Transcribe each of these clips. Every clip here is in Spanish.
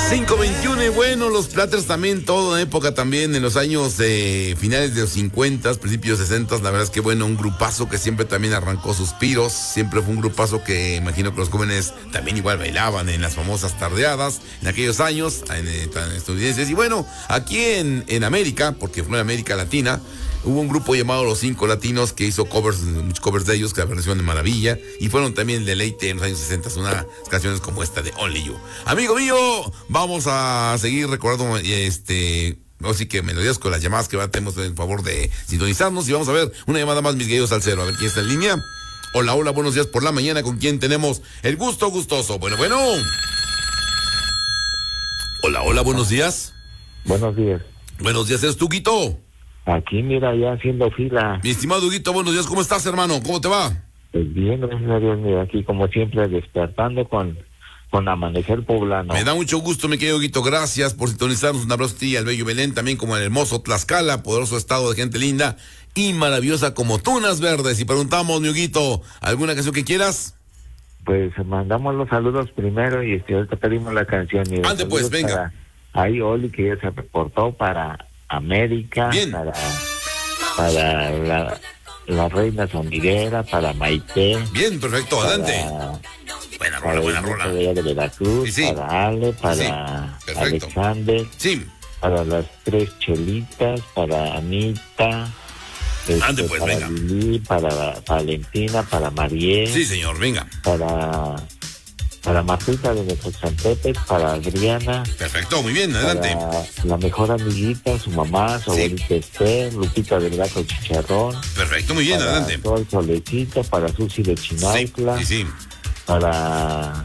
5:21 y bueno, los Platters también, toda época también, en los años finales de los 50, principios 60, la verdad es que bueno, un grupazo que siempre también arrancó suspiros, siempre fue un grupazo que imagino que los jóvenes también igual bailaban en las famosas tardeadas, en aquellos años, estadounidenses, y bueno, aquí en América, porque fue en América Latina, hubo un grupo llamado Los Cinco Latinos que hizo muchos covers de ellos, que aparecieron de maravilla, y fueron también el deleite en los años 60, unas canciones como esta de Only You. Amigo mío, vamos a seguir recordando, así que melodías con las llamadas que tenemos en favor de sintonizarnos, y vamos a ver una llamada más, mis queridos salseros, a ver quién está en línea. Hola, hola, buenos días por la mañana, ¿con quién tenemos el gusto gustoso? Bueno. Hola, hola, buenos días. Buenos días. Buenos días, ¿eres tú, Guito? Aquí, mira, ya haciendo fila. Mi estimado Huguito, buenos días, ¿cómo estás, hermano? ¿Cómo te va? Pues bien, gracias a Dios, mira, aquí como siempre despertando con Amanecer Poblano. Me da mucho gusto, mi querido Huguito, gracias por sintonizarnos. Un abrazo a ti, al bello Belén, también como al hermoso Tlaxcala, poderoso estado de gente linda y maravillosa como tunas verdes. Y preguntamos, mi Huguito, ¿alguna canción que quieras? Pues mandamos los saludos primero y ahorita pedimos la canción. Ande pues, venga. Ahí Oli, que ya se reportó para América, bien, para la Reina Sonidera, para Maite. Bien, perfecto, adelante. Buena rola. De Veracruz, sí. Para Ale, para Alexander, sí. Para las tres Chelitas, para Anita, ande pues, para venga. Lili, para Valentina, para Mariel. Sí, señor, venga. Para Martita de Texantepec, para Adriana. Perfecto, muy bien, adelante. Para la mejor amiguita, su mamá, su abuelita Esther, Lupita del Gato Chicharrón. Perfecto, muy bien, para adelante. Sol Solecito, para Susi de Chinautla. Sí. Para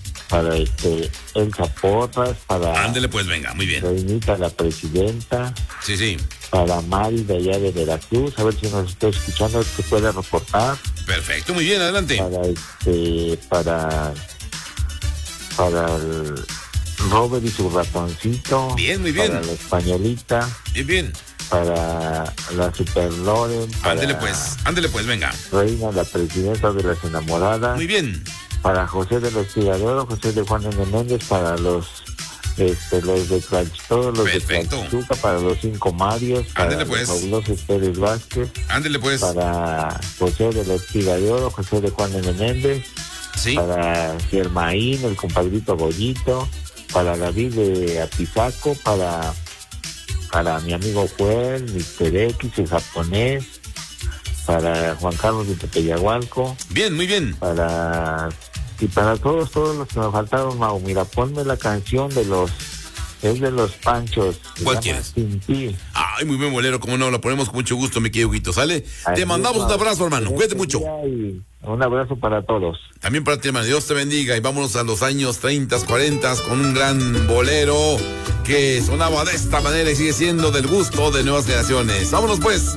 Elsa Porras, para... Ándele pues, venga, muy bien. Reinita, la presidenta. Sí. Para Mari de allá de Veracruz, a ver si nos está escuchando, que puede reportar. Perfecto, muy bien, adelante. Para el Robert y su ratoncito. Bien, muy bien. Para la españolita. Bien. Para la Super Loren. Ándele pues, venga. Reina, la presidenta de las enamoradas. Muy bien. Para José del Hostigador, José de Juan N. Méndez, para los de todos los perfecto. de Tlaxuca, para los cinco Marios, para ándele pues. los fabulosos Pérez Vázquez. Ándele pues. Para José del Hostigador, José de Juan N. Méndez. Sí. Para Germaín, el compadrito Goyito, para David de Apizaco, para mi amigo Juan, Mr. X, el japonés, para Juan Carlos de Tepeyahualco. Bien, muy bien. Para todos los que me faltaron, Mau, mira, ponme la canción de los Panchos. ¿Cuál quieres? Sin ti. Ay, muy bien, bolero, como no, la ponemos con mucho gusto, mi querido Huguito, ¿sale? Te mandamos un abrazo, hermano, cuídate mucho. Un abrazo para todos. También para ti, hermano, Dios te bendiga, y vámonos a los años 30, 40 con un gran bolero que sonaba de esta manera y sigue siendo del gusto de nuevas generaciones. Vámonos pues.